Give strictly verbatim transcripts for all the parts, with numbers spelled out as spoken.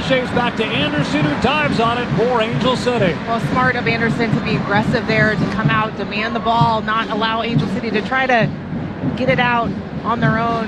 ricochets back to Anderson, who dives on it for Angel City. Well, smart of Anderson to be aggressive there, to come out, demand the ball, not allow Angel City to try to get it out on their own.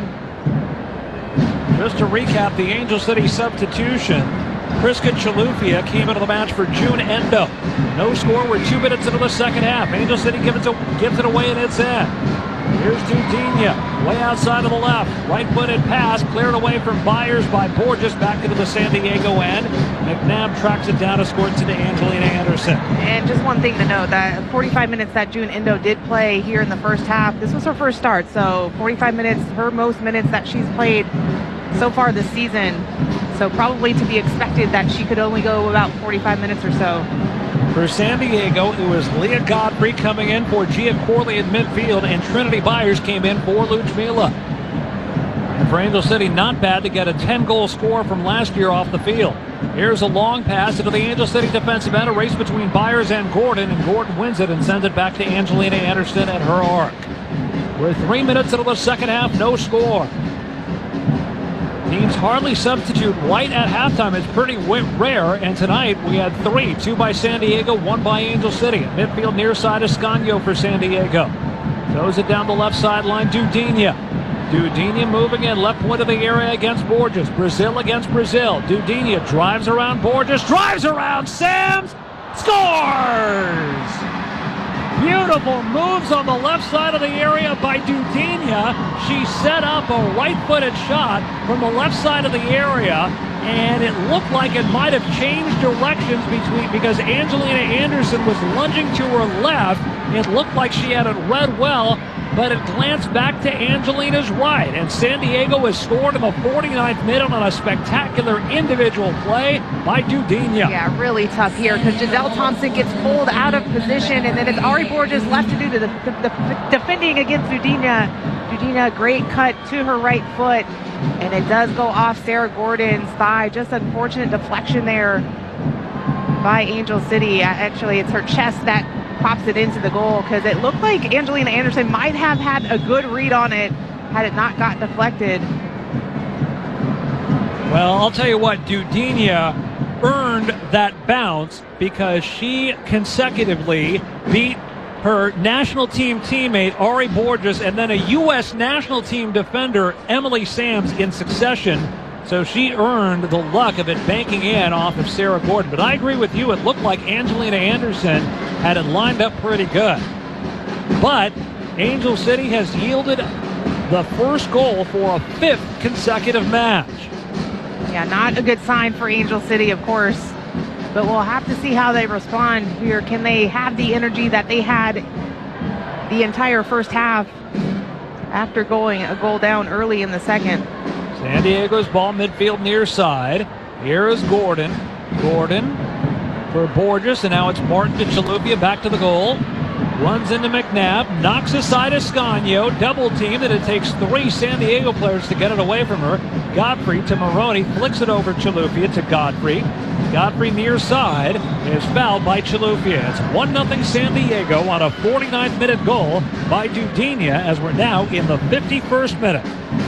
Just to recap the Angel City substitution, Priska Chilufya came into the match for June Endo. No score. We're two minutes into the second half. Angel City gives it, gives it away in its end. Here's Dudinha, way outside of the left. Right-footed pass, cleared away from Byers by Borges, back into the San Diego end. McNabb tracks it down to score to Angelina Anderson. And just one thing to note, that forty-five minutes that June Endo did play here in the first half, this was her first start, so forty-five minutes, her most minutes that she's played so far this season. So probably to be expected that she could only go about forty-five minutes or so. For San Diego, it was Leah Godfrey coming in for Gia Corley in midfield, and Trinity Byers came in for Ludmila. And for Angel City, not bad to get a ten-goal score from last year off the field. Here's a long pass into the Angel City defensive end, a race between Byers and Gordon, and Gordon wins it and sends it back to Angelina Anderson at her arc. We're three minutes into the second half, no score. Teams hardly substitute right at halftime. It's pretty rare, and tonight we had three. Two by San Diego, one by Angel City. Midfield near side Escanio for San Diego. Throws it down the left sideline, Dudinha. Dudinha moving in, left point of the area against Borges. Brazil against Brazil. Dudinha drives around Borges, drives around Sams, scores! Beautiful moves on the left side of the area by Dudinha. She set up a right-footed shot from the left side of the area, and it looked like it might have changed directions between because Angelina Anderson was lunging to her left. It looked like she had it read well, but it glanced back to Angelina's right, and San Diego has scored in the forty-ninth minute on a spectacular individual play by Dudinha. Yeah, really tough here because Giselle Thompson gets pulled out of position, and then it's Ari Borges left to do the, the, the defending against Dudinha. Dudinha, great cut to her right foot, and it does go off Sarah Gordon's thigh. Just unfortunate deflection there by Angel City. Actually, it's her chest that pops it into the goal because it looked like Angelina Anderson might have had a good read on it had it not got deflected. Well, I'll tell you what, Dudinha earned that bounce because she consecutively beat her national team teammate Ari Borges and then a U S national team defender Emily Sams in succession. So she earned the luck of it banking in off of Sarah Gordon. But I agree with you. It looked like Angelina Anderson had it lined up pretty good. But Angel City has yielded the first goal for a fifth consecutive match. Yeah, not a good sign for Angel City, of course. But we'll have to see how they respond here. Can they have the energy that they had the entire first half after going a goal down early in the second? San Diego's ball midfield near side. Here is Gordon. Gordon for Borges, and now it's Martin to Chilufya, back to the goal. Runs into McNabb, knocks aside Escanio, double teamed, and it takes three San Diego players to get it away from her. Godfrey to Maroney, flicks it over Chilufya to Godfrey. Godfrey near side is fouled by Chilufya. It's one nothing San Diego on a forty-ninth minute goal by Dudinha as we're now in the fifty-first minute.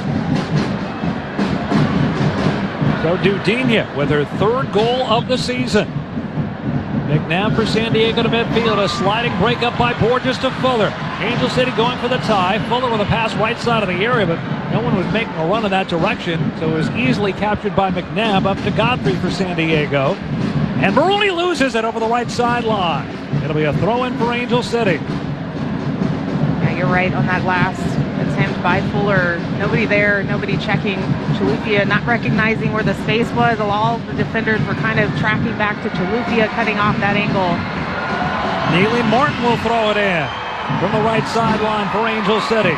So Dudinha with her third goal of the season. McNabb for San Diego to midfield. A sliding break up by Borges to Fuller. Angel City going for the tie. Fuller with a pass right side of the area, but no one was making a run in that direction, so it was easily captured by McNabb. Up to Godfrey for San Diego. And Maroney loses it over the right sideline. It'll be a throw-in for Angel City. Yeah, you're right on that last attempt by Fuller. Nobody there, nobody checking. Chilufya not recognizing where the space was. All the defenders were kind of tracking back to Chilufya, cutting off that angle. Neely Martin will throw it in from the right sideline for Angel City.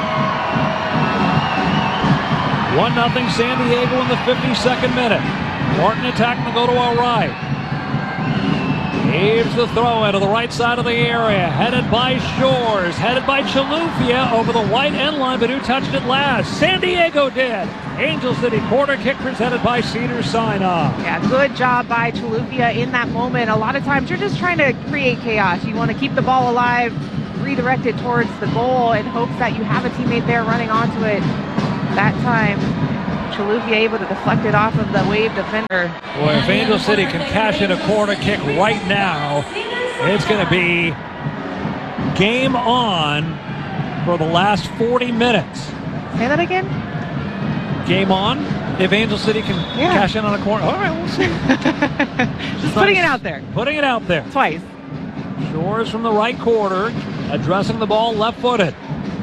one nothing San Diego in the fifty-second minute. Martin attacking to go to our right. Here's the throw into the right side of the area, headed by Shores, headed by Chilufya over the white end line, but who touched it last? San Diego did. Angel City corner kick presented by Cedar Sinai. Yeah, good job by Chilufya in that moment. A lot of times you're just trying to create chaos. You want to keep the ball alive, redirect it towards the goal in hopes that you have a teammate there running onto it. That time, Chalupia able to deflect it off of the Wave defender. Boy, if Angel City can cash in a corner kick right now, it's going to be game on for the last forty minutes. Say that again? Game on if Angel City can Yeah. cash in on a corner. All right, we'll see. Just putting it out there. Putting it out there. Twice. Shores from the right quarter, addressing the ball left-footed.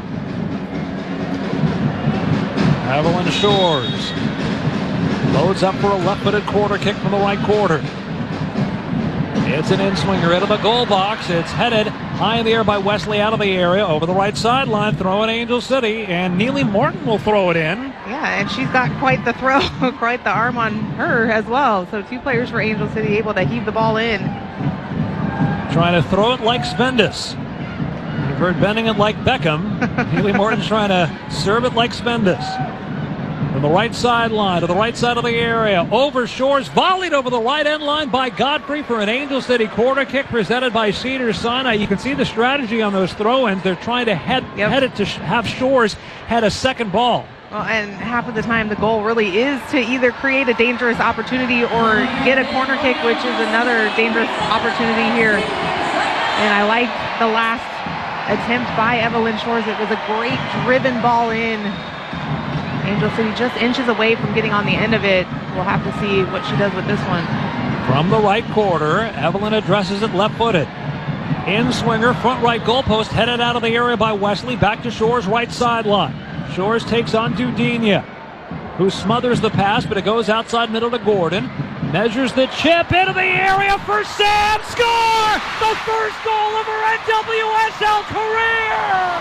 Evelyn Shores loads up for a left-footed quarter kick from the right quarter. It's an in-swinger into the goal box. It's headed high in the air by Wesley out of the area over the right sideline, throwing Angel City, and Neely Martin will throw it in. Yeah, and she's got quite the throw, quite the arm on her as well. So two players for Angel City able to heave the ball in. Trying to throw it like Spendis. You've heard bending it like Beckham. Neely Martin's trying to serve it like Spendis. From the right sideline to the right side of the area. Over Shores, volleyed over the right end line by Godfrey for an Angel City corner kick presented by Cedars-Sinai. You can see the strategy on those throw-ins. They're trying to head, Yep. head it to sh- have Shores had a second ball. Well, and half of the time the goal really is to either create a dangerous opportunity or get a corner kick, which is another dangerous opportunity here. And I like the last attempt by Evelyn Shores. It was a great driven ball in. Angel City just inches away from getting on the end of it. We'll have to see what she does with this one. From the right quarter, Evelyn addresses it left-footed. In-swinger, front right goalpost, headed out of the area by Wesley. Back to Shores' right sideline. Shores takes on Dudinia, who smothers the pass, but it goes outside middle to Gordon. Measures the chip into the area for Sam. Score! The first goal of her N W S L career!